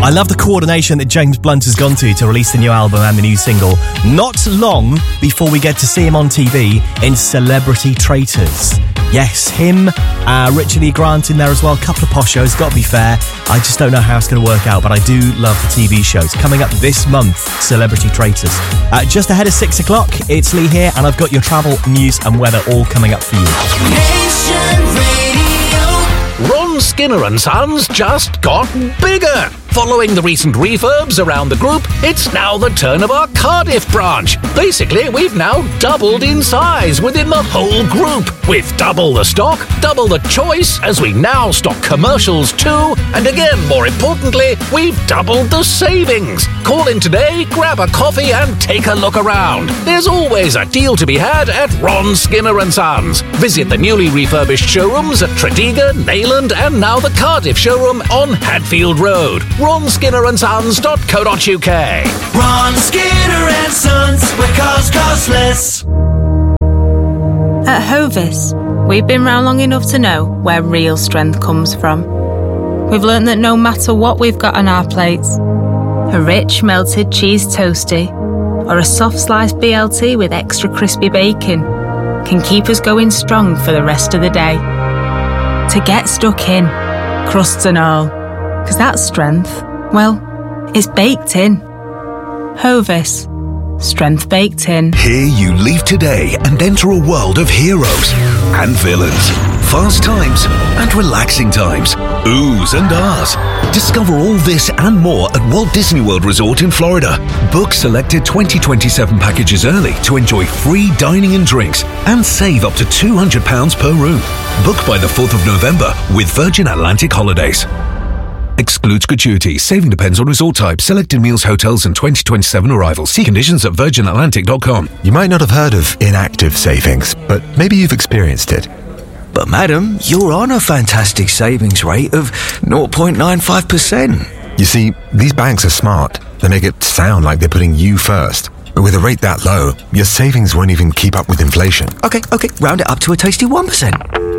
I love the coordination that James Blunt has gone to release the new album and the new single, not long before we get to see him on TV in Celebrity Traitors. Yes, him, Richard E. Grant in there as well, a couple of posh shows, gotta be fair. I just don't know how it's going to work out, but I do love the TV shows. Coming up this month, Celebrity Traitors. Just ahead of 6 o'clock, it's Lee here, and I've got your travel, news and weather all coming up for you. Nation Radio. Ron Skinner and Sons just got bigger. Following the recent refurbs around the group, it's now the turn of our Cardiff branch. Basically, we've now doubled in size within the whole group, with double the stock, double the choice, as we now stock commercials too, and again, more importantly, we've doubled the savings. Call in today, grab a coffee and take a look around. There's always a deal to be had at Ron Skinner and Sons. Visit the newly refurbished showrooms at Tredegar, Neyland and now the Cardiff showroom on Hadfield Road. RonSkinnerandSons.co.uk. Ron Skinner and Sons, where cars cost less. At Hovis, we've been round long enough to know where real strength comes from. We've learned that no matter what we've got on our plates, a rich melted cheese toastie or a soft sliced BLT with extra crispy bacon can keep us going strong for the rest of the day. To get stuck in, crusts and all, because that strength, well, it's baked in. Hovis. Strength baked in. Here you leave today and enter a world of heroes and villains, fast times and relaxing times, oohs and ahs. Discover all this and more at Walt Disney World Resort in Florida. Book selected 2027 packages early to enjoy free dining and drinks and save up to £200 per room. Book by the 4th of November with Virgin Atlantic Holidays. Excludes gratuity. Saving depends on resort type, selected meals, hotels and 2027 arrivals. See conditions at virginatlantic.com. You might not have heard of inactive savings, but maybe you've experienced it. But madam, you're on a fantastic savings rate of 0.95%. You see, these banks are smart. They make it sound like they're putting you first. But with a rate that low, your savings won't even keep up with inflation. Okay, round it up to a tasty 1%.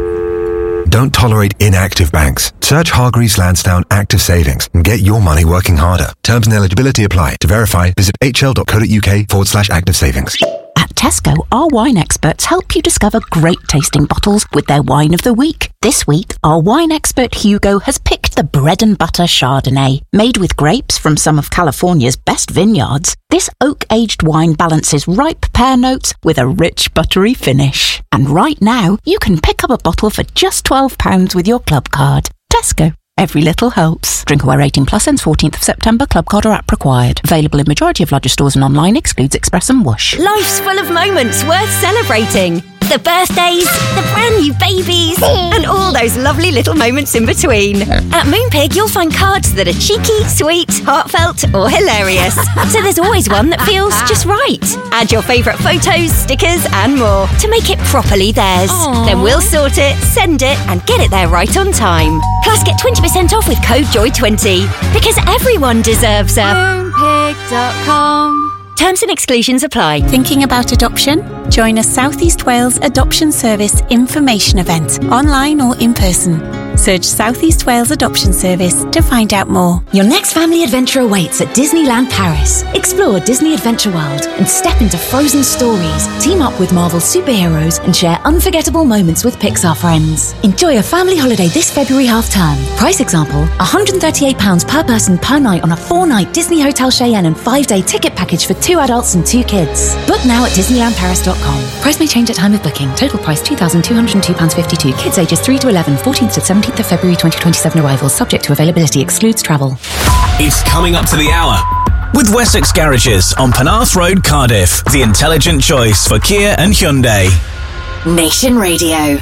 Don't tolerate inactive banks. Search Hargreaves Lansdowne Active Savings and get your money working harder. Terms and eligibility apply. To verify, visit hl.co.uk/active savings. At Tesco, our wine experts help you discover great tasting bottles with their wine of the week. This week, our wine expert Hugo has picked the bread and butter Chardonnay. Made with grapes from some of California's best vineyards, this oak-aged wine balances ripe pear notes with a rich buttery finish. And right now, you can pick up a bottle for just £12 with your club card. Tesco. Every little helps. Drinkaware 18 plus ends 14th of September. Club card or app required. Available in majority of larger stores and online. Excludes Express and Whoosh. Life's full of moments worth celebrating. The birthdays, the brand new babies, and all those lovely little moments in between. At Moonpig, you'll find cards that are cheeky, sweet, heartfelt, or hilarious. So there's always one that feels just right. Add your favourite photos, stickers, and more to make it properly theirs. Aww. Then we'll sort it, send it, and get it there right on time. Plus, get 20% off with code JOY20. Because everyone deserves a Moonpig.com. Terms and exclusions apply. Thinking about adoption? Join a South East Wales Adoption Service information event, online or in person. Search South East Wales Adoption Service to find out more. Your next family adventure awaits at Disneyland Paris. Explore Disney Adventure World and step into frozen stories. Team up with Marvel superheroes and share unforgettable moments with Pixar friends. Enjoy a family holiday this February half-term. Price example, £138 per person per night on a 4-night Disney Hotel Cheyenne and 5-day ticket package for 2 adults and 2 kids. Book now at DisneylandParis.com. Price may change at time of booking. Total price £2,202.52. Kids ages 3 to 11, 14th to 17th of February 2027 arrivals. Subject to availability. Excludes travel. It's coming up to the hour. With Wessex Garages on Penarth Road, Cardiff. The intelligent choice for Kia and Hyundai. Nation Radio.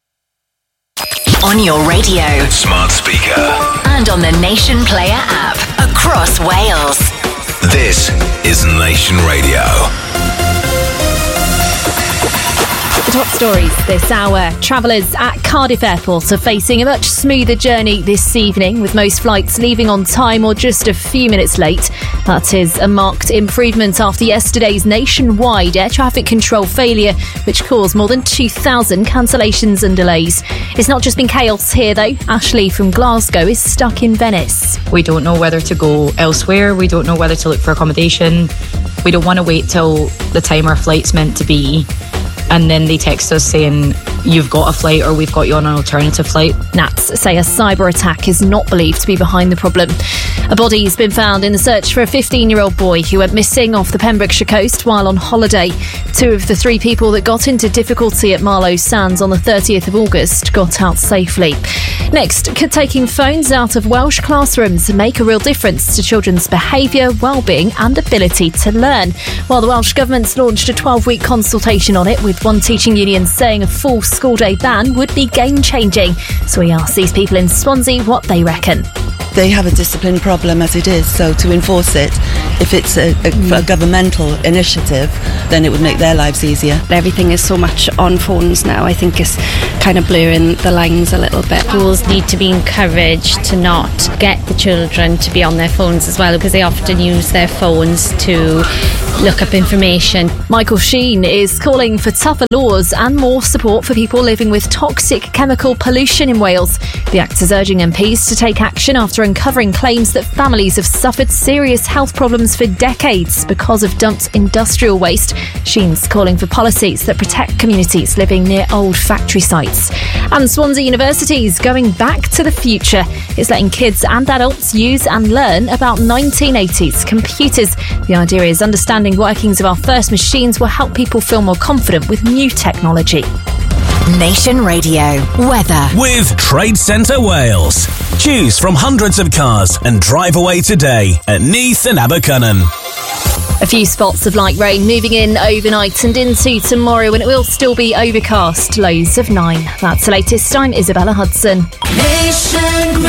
On your radio. Smart speaker. And on the Nation Player app. Across Wales. This is Nation Radio. The top stories this hour. Travellers at Cardiff Airport are facing a much smoother journey this evening, with most flights leaving on time or just a few minutes late. That is a marked improvement after yesterday's nationwide air traffic control failure, which caused more than 2,000 cancellations and delays. It's not just been chaos here, though. Ashley from Glasgow is stuck in Venice. We don't know whether to go elsewhere. We don't know whether to look for accommodation. We don't want to wait till the time our flight's meant to be, and then they text us saying, you've got a flight or we've got you on an alternative flight. Nats say a cyber attack is not believed to be behind the problem. A body has been found in the search for a 15-year-old boy who went missing off the Pembrokeshire coast while on holiday. 2 of the 3 people that got into difficulty at Marlow Sands on the 30th of August got out safely. Next, could taking phones out of Welsh classrooms make a real difference to children's behaviour, well-being and ability to learn? Well, the Welsh Government's launched a 12-week consultation on it, with one teaching union saying a full school day ban would be game-changing. So we asked these people in Swansea what they reckon. They have a discipline problem as it is, so to enforce it, if it's a governmental initiative, then it would make their lives easier. Everything is so much on phones now. I think it's kind of blurring the lines a little bit. Schools need to be encouraged to not get the children to be on their phones as well, because they often use their phones to look up information. Michael Sheen is calling for tougher laws and more support for people living with toxic chemical pollution in Wales. The Act is urging MPs to take action after uncovering claims that families have suffered serious health problems for decades because of dumped industrial waste. Sheen's calling for policies that protect communities living near old factory sites. And Swansea University is going back to the future. It's letting kids and adults use and learn about 1980s computers. The idea is understanding workings of our first machines will help people feel more confident with new technology. Nation Radio weather with Trade Centre Wales. Choose from hundreds of cars and drive away today at Neath and Abercynon. A few spots of light rain moving in overnight and into tomorrow, when it will still be overcast, lows of 9. That's the latest. I'm Isabella Hudson. Nation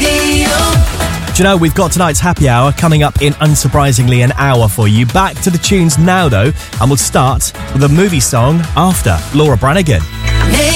Radio. Do you know, we've got tonight's happy hour coming up in, unsurprisingly, an hour for you. Back to the tunes now, though, and we'll start with a movie song after Laura Branigan.